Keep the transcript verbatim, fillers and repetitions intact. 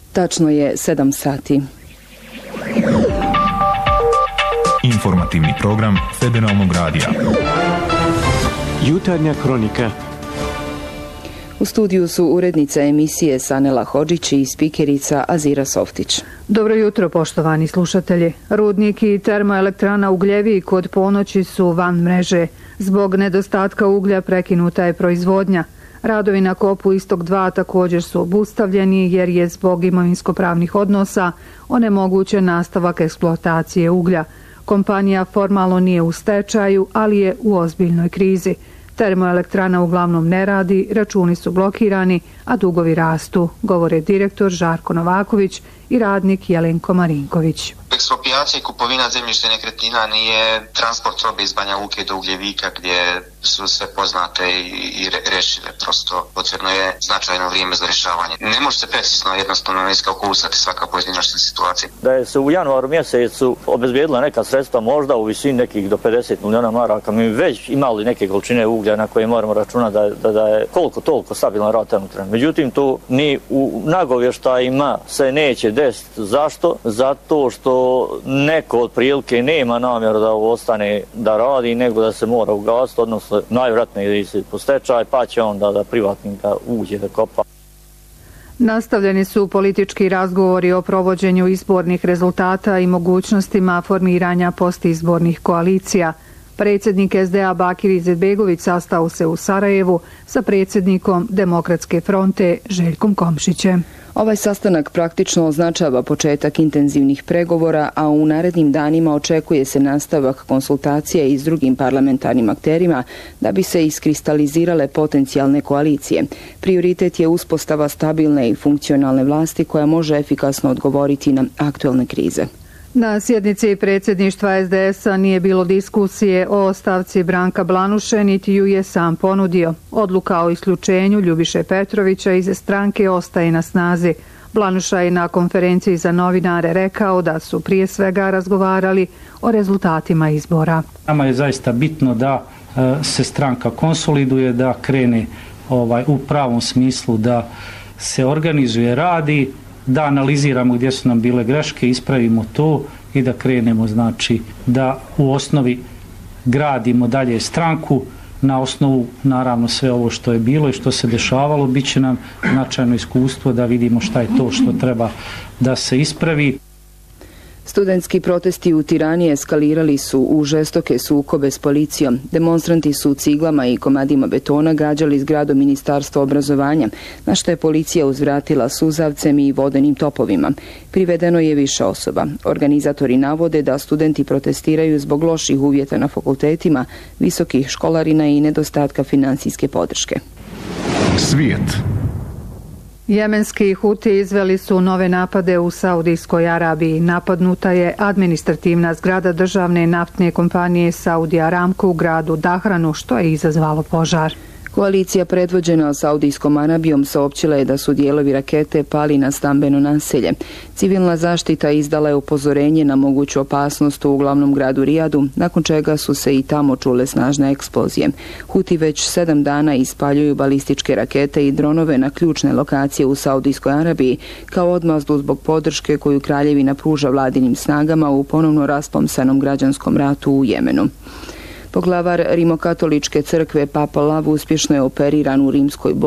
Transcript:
Tačno je sedam sati. Informativni program Federalnog radija. Jutarnja kronika. U studiju su urednica emisije Sanela Hodžić i spikerica Azira Softić. Dobro jutro, poštovani slušatelji. Rudnik i termoelektrana Ugljevi kod ponoći su van mreže. Zbog nedostatka uglja prekinuta je proizvodnja. Radovi na kopu Istok dva također su obustavljeni jer je zbog imovinsko-pravnih odnosa onemogućen nastavak eksploatacije uglja. Kompanija formalno nije u stečaju, ali je u ozbiljnoj krizi. Termoelektrana uglavnom ne radi, računi su blokirani, a dugovi rastu, govore direktor Žarko Novaković i radnik Jelenko Marinković. Eksproprijacija i kupovina zemljišta i nekretnina nije transport robe iz Banja Luke do Ugljevika gdje su sve poznate i, i rešive. Prosto potrebno je značajno vrijeme za rješavanje. Ne može se precizno jednostavno iskalkulisati svaka pojedinačna situacija. Da je se u januaru mjesecu obezbijedila neka sredstva možda u visini nekih do pedeset milijuna maraka, mi već imali neke količine uglja na koje moramo računati da, da, da je koliko toliko stabilan rad trenutno. Međutim, tu ni u nagovještajima se neće desiti. Zašto? Zato što neko od prilike nema namjeru da ostane da radi, nego da se mora ugasiti, odnosno najvjerojatnije ide po stečaj, pa će onda da privatnik da uđe da kopa. Nastavljeni su politički razgovori o provođenju izbornih rezultata i mogućnostima formiranja postizbornih koalicija. Predsjednik es de a Bakir Izetbegović sastao se u Sarajevu sa predsjednikom Demokratske fronte Željkom Komšićem. Ovaj sastanak praktično označava početak intenzivnih pregovora, a u narednim danima očekuje se nastavak konsultacija i s drugim parlamentarnim akterima da bi se iskristalizirale potencijalne koalicije. Prioritet je uspostava stabilne i funkcionalne vlasti koja može efikasno odgovoriti na aktuelne krize. Na sjednici predsjedništva es de es a nije bilo diskusije o ostavci Branka Blanuše, niti ju je sam ponudio. Odluka o isključenju Ljubiše Petrovića iz stranke ostaje na snazi. Blanuša je na konferenciji za novinare rekao da su prije svega razgovarali o rezultatima izbora. Nama je zaista bitno da se stranka konsoliduje, da krene ovaj, u pravom smislu, da se organizuje, radi, da analiziramo gdje su nam bile greške, ispravimo to i da krenemo, znači da u osnovi gradimo dalje stranku na osnovu naravno sve ovo što je bilo i što se dešavalo, bit će nam značajno iskustvo da vidimo šta je to što treba da se ispravi. Studentski protesti u Tirani eskalirali su u žestoke sukobe s policijom. Demonstranti su ciglama i komadima betona gađali zgradu Ministarstva obrazovanja, na što je policija uzvratila suzavcem i vodenim topovima. Privedeno je više osoba. Organizatori navode da studenti protestiraju zbog loših uvjeta na fakultetima, visokih školarina i nedostatka financijske podrške. Svijet. Jemenski Huti izveli su nove napade u Saudijskoj Arabiji. Napadnuta je administrativna zgrada državne naftne kompanije Saudi Aramco u gradu Dahranu, što je izazvalo požar. Koalicija predvođena Saudijskom Arabijom saopćila je da su dijelovi rakete pali na stambeno naselje. Civilna zaštita izdala je upozorenje na moguću opasnost u glavnom gradu Rijadu, nakon čega su se i tamo čule snažne eksplozije. Huti već sedam dana ispaljuju balističke rakete i dronove na ključne lokacije u Saudijskoj Arabiji, kao odmazdu zbog podrške koju kraljevina pruža vladinim snagama u ponovno raspomsanom građanskom ratu u Jemenu. Poglavar Rimokatoličke crkve Papa Lav uspješno je operiran u rimskoj bolnici